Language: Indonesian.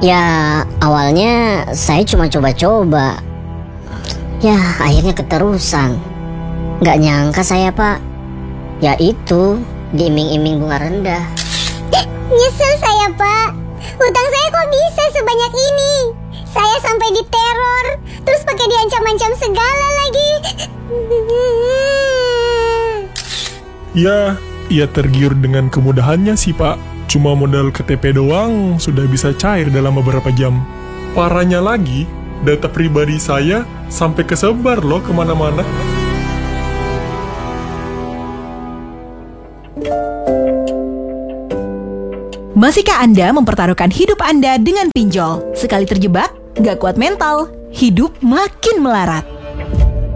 Ya, awalnya saya cuma coba-coba. Ya, akhirnya keterusan. Nggak nyangka saya, Pak. Ya itu, diiming-iming bunga rendah. Nyesel saya, Pak. Hutang saya kok bisa sebanyak ini? Saya sampai diteror, terus pakai diancam-ancam segala lagi. Ya, ia tergiur dengan kemudahannya sih, Pak. Cuma modal KTP doang sudah bisa cair dalam beberapa jam. Parahnya lagi, data pribadi saya sampai kesebar loh kemana-mana. Masihkah Anda mempertaruhkan hidup Anda dengan pinjol? Sekali terjebak, gak kuat mental, hidup makin melarat.